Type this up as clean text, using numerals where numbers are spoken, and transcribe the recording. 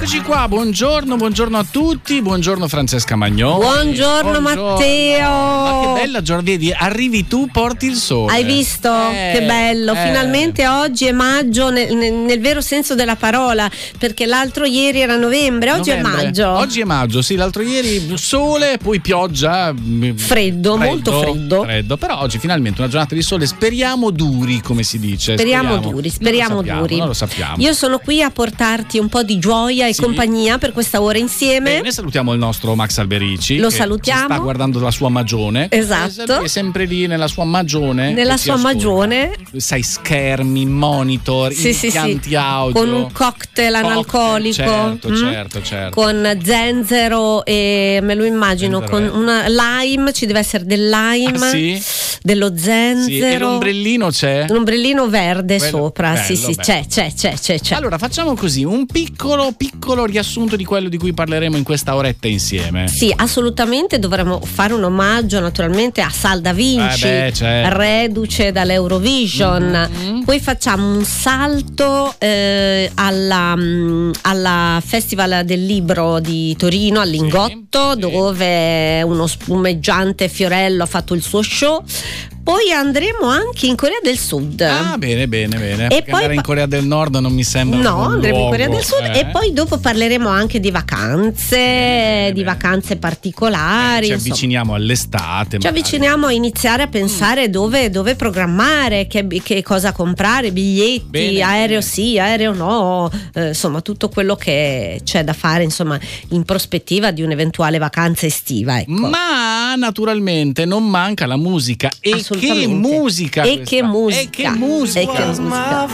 Eccoci qua, buongiorno a tutti, buongiorno Francesca Magnoni. Buongiorno Matteo. Ma che bella giornata, arrivi tu, porti il sole. Hai visto? Che bello, finalmente oggi è maggio nel vero senso della parola, perché l'altro ieri era novembre, oggi è maggio. Oggi è maggio, sì, l'altro ieri sole, poi pioggia. Freddo, molto freddo. Però oggi finalmente una giornata di sole, speriamo duri, come si dice. Speriamo duri. Non lo sappiamo. Io sono qui a portarti un po' di gioia e compagnia per questa ora insieme. Bene, salutiamo il nostro Max Alberici. Lo che salutiamo. Sta guardando la sua magione. Esatto. È sempre lì nella sua magione. Nella sua magione. Sai, schermi, monitor, impianti audio. Con un cocktail analcolico. Certo. Con zenzero e me lo immagino con una lime, ci deve essere del lime. Ah, sì? Dello zenzero. Sì. E l'ombrellino c'è? L'ombrellino verde sopra, bello, sì, bello. c'è. Allora facciamo così, un piccolo riassunto di quello di cui parleremo in questa oretta insieme. Sì, assolutamente dovremmo fare un omaggio naturalmente a Sal Da Vinci, certo. reduce dall'Eurovision. Poi facciamo un salto alla Festival del Libro di Torino, al Lingotto, dove uno spumeggiante Fiorello ha fatto il suo show. Poi andremo anche in Corea del Sud. Ah, bene. E poi andare in Corea del Nord non mi sembra. No, andremo in Corea del Sud e poi dopo parleremo anche di vacanze, vacanze particolari. Ci avviciniamo all'estate. Ci avviciniamo a iniziare a pensare dove programmare, che cosa comprare, biglietti, aereo sì, aereo no, insomma tutto quello che c'è da fare insomma in prospettiva di un'eventuale vacanza estiva. Ecco. Ma naturalmente non manca la musica. E che musica! E che musica!